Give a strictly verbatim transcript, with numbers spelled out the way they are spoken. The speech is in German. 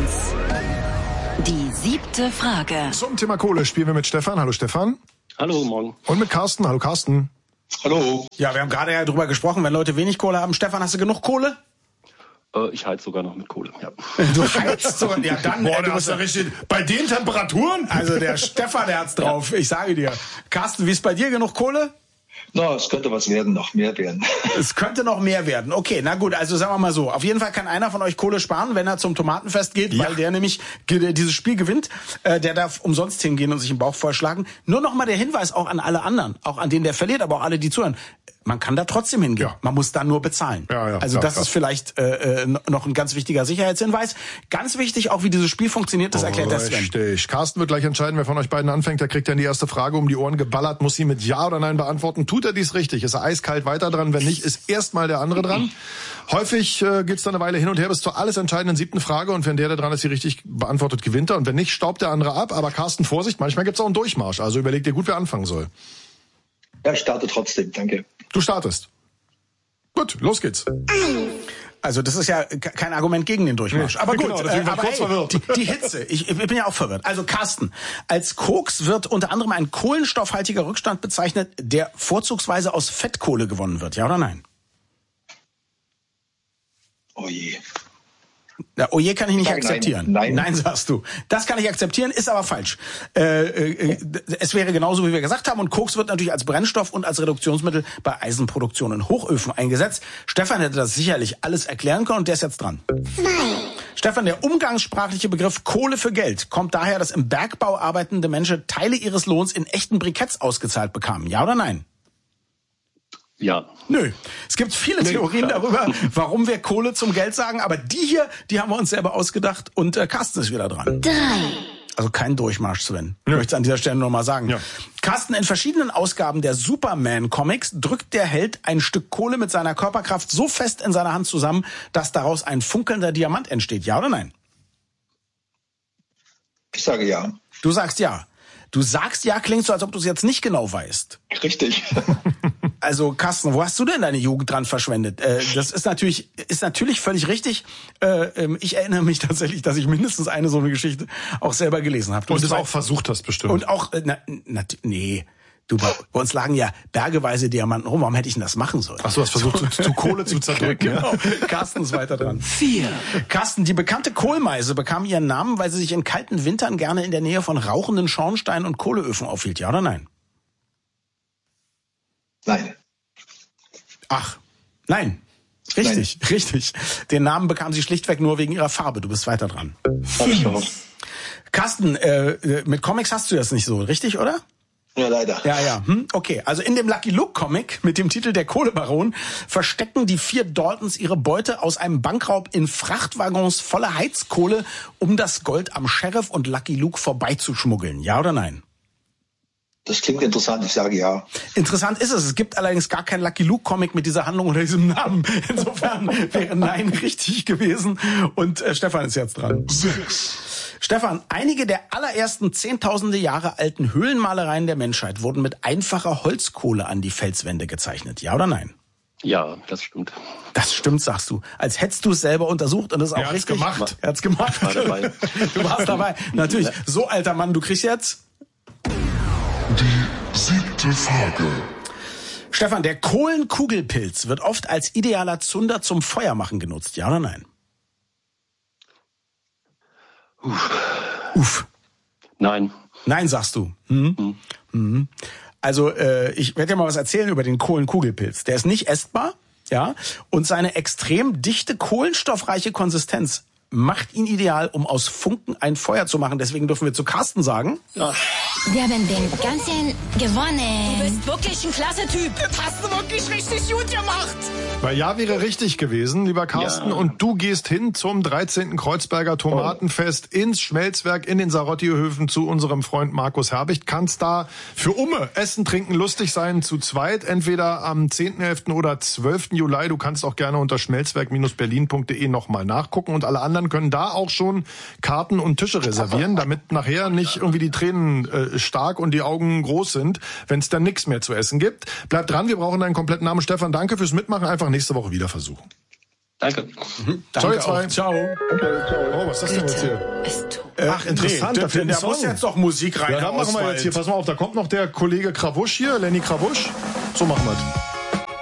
eins. Die siebte Frage. Zum Thema Kohle spielen wir mit Stefan. Hallo Stefan. Hallo, guten Morgen. Und mit Carsten. Hallo Carsten. Hallo. Ja, wir haben gerade ja drüber gesprochen, wenn Leute wenig Kohle haben. Stefan, hast du genug Kohle? Äh, ich heiz sogar noch mit Kohle, ja. Du heizt sogar, ja dann. Boah, äh, du du musst ja richtig, bei den Temperaturen? Also der Stefan, der hat's drauf, ich sage dir. Carsten, wie ist bei dir, genug Kohle? Na, es könnte was werden, noch mehr werden. Es könnte noch mehr werden. Okay, na gut, also sagen wir mal so. Auf jeden Fall kann einer von euch Kohle sparen, wenn er zum Tomatenfest geht, Ja. weil der nämlich ge- dieses Spiel gewinnt. Äh, der darf umsonst hingehen und sich den Bauch vollschlagen. Nur noch mal der Hinweis auch an alle anderen, auch an den, der verliert, aber auch alle, die zuhören. Man kann da trotzdem hingehen. Ja. Man muss dann nur bezahlen. Ja, ja, also klar, das klar. ist vielleicht äh, äh, noch ein ganz wichtiger Sicherheitshinweis. Ganz wichtig auch, wie dieses Spiel funktioniert, das erklärt der Sven. Richtig. Carsten wird gleich entscheiden, wer von euch beiden anfängt. Der kriegt dann die erste Frage um die Ohren geballert, muss sie mit Ja oder Nein beantworten. Tut er dies richtig? Ist er eiskalt weiter dran? Wenn nicht, ist erstmal der andere dran. Häufig äh, geht's dann eine Weile hin und her bis zur alles entscheidenden siebten Frage. Und wenn der, der dran ist, sie richtig beantwortet, gewinnt er. Und wenn nicht, staubt der andere ab. Aber Carsten, Vorsicht, manchmal gibt's auch einen Durchmarsch. Also überleg dir gut, wer anfangen soll. Ja, ich starte trotzdem, danke. Du startest. Gut, los geht's. Also das ist ja ke- kein Argument gegen den Durchmarsch. Nee, aber gut, genau, deswegen äh, war ich aber kurz hey, verwirrt. die, die Hitze, ich, ich bin ja auch verwirrt. Also Carsten, als Koks wird unter anderem ein kohlenstoffhaltiger Rückstand bezeichnet, der vorzugsweise aus Fettkohle gewonnen wird, ja oder nein? Oh je. Ja, oh je, kann ich nicht Sag akzeptieren. nein. Nein. Nein, sagst du. Das kann ich akzeptieren, ist aber falsch. Äh, äh, es wäre genauso, wie wir gesagt haben. Und Koks wird natürlich als Brennstoff und als Reduktionsmittel bei Eisenproduktion in Hochöfen eingesetzt. Stefan hätte das sicherlich alles erklären können und der ist jetzt dran. Stefan, der umgangssprachliche Begriff Kohle für Geld kommt daher, dass im Bergbau arbeitende Menschen Teile ihres Lohns in echten Briketts ausgezahlt bekamen. Ja oder nein? Ja. Nö. Es gibt viele Theorien darüber, warum wir Kohle zum Geld sagen, aber die hier, die haben wir uns selber ausgedacht und äh, Carsten ist wieder dran. Drei. Also kein Durchmarsch, Sven. Ich möchte es an dieser Stelle nochmal sagen. Ja. Carsten, in verschiedenen Ausgaben der Superman-Comics drückt der Held ein Stück Kohle mit seiner Körperkraft so fest in seiner Hand zusammen, dass daraus ein funkelnder Diamant entsteht. Ja oder nein? Ich sage ja. Du sagst ja. Du sagst ja, klingt so, als ob du es jetzt nicht genau weißt. Richtig. Also Carsten, wo hast du denn deine Jugend dran verschwendet? Äh, das ist natürlich ist natürlich völlig richtig. Äh, ähm, ich erinnere mich tatsächlich, dass ich mindestens eine so eine Geschichte auch selber gelesen habe. Du Und bist es weit- auch versucht hast bestimmt. Und auch, äh, na, na, nee, du, bei, bei uns lagen ja bergeweise Diamanten rum. Warum hätte ich denn das machen sollen? Ach, du hast versucht, zu, zu Kohle zu zerdrücken. Genau. Carsten ist weiter dran. Vier. Carsten, die bekannte Kohlmeise bekam ihren Namen, weil sie sich in kalten Wintern gerne in der Nähe von rauchenden Schornsteinen und Kohleöfen aufhielt. Ja oder nein? Nein. Ach, nein. Richtig, nein. richtig. Den Namen bekam sie schlichtweg nur wegen ihrer Farbe. Du bist weiter dran. Hab ich gehofft. Carsten, äh, mit Comics hast du das nicht so, richtig, oder? Ja, leider. Ja, ja. Hm, okay. Also in dem Lucky Luke Comic mit dem Titel Der Kohlebaron verstecken die vier Daltons ihre Beute aus einem Bankraub in Frachtwaggons voller Heizkohle, um das Gold am Sheriff und Lucky Luke vorbeizuschmuggeln. Ja oder nein? Das klingt interessant, ich sage ja. Interessant ist es. Es gibt allerdings gar kein Lucky Luke Comic mit dieser Handlung oder diesem Namen. Insofern wäre Nein richtig gewesen. Und äh, Stefan ist jetzt dran. Sechs. Stefan, einige der allerersten zehntausende Jahre alten Höhlenmalereien der Menschheit wurden mit einfacher Holzkohle an die Felswände gezeichnet. Ja oder nein? Ja, das stimmt. Das stimmt, sagst du. Als hättest du es selber untersucht und das ist auch Er hat's richtig. gemacht. Er hat's gemacht. War dabei. Du warst dabei. Natürlich. So, alter Mann, du kriegst jetzt... Die siebte Frage. Stefan, der Kohlenkugelpilz wird oft als idealer Zunder zum Feuermachen genutzt. Ja oder nein? Uff. Uff. Nein. Nein, sagst du. Hm? Hm. Mhm. Also äh, ich werde dir mal was erzählen über den Kohlenkugelpilz. Der ist nicht essbar, ja, und seine extrem dichte, kohlenstoffreiche Konsistenz macht ihn ideal, um aus Funken ein Feuer zu machen. Deswegen dürfen wir zu Carsten sagen. Ja. Wir haben den ganzen gewonnen. Du bist wirklich ein klasse Typ. Das hast du wirklich richtig gut gemacht. Weil ja wäre richtig gewesen, lieber Carsten. Ja. Und du gehst hin zum dreizehnten Kreuzberger Tomatenfest ins Schmelzwerk in den Sarotihöfen zu unserem Freund Markus Herbicht. Kannst da für Umme essen, trinken, lustig sein zu zweit. Entweder am zehnten elften oder zwölften Juli. Du kannst auch gerne unter schmelzwerk berlin punkt de nochmal nachgucken. Und alle anderen können da auch schon Karten und Tische reservieren, damit nachher nicht irgendwie die Tränen äh, stark und die Augen groß sind, wenn es dann nichts mehr zu essen gibt. Bleibt dran, wir brauchen deinen kompletten Namen. Stefan, danke fürs Mitmachen. Einfach nächste Woche wieder versuchen. Danke. Mhm, Ciao, danke ihr zwei. auch. Ciao. Oh, was ist das denn jetzt hier? Es tut. Ach, interessant, Nee, da fehlt ein da Song. muss jetzt doch Musik rein. Ja, dann machen wir jetzt hier, pass mal auf, da kommt noch der Kollege Krawusch hier, Lenny Krawusch. So machen wir es.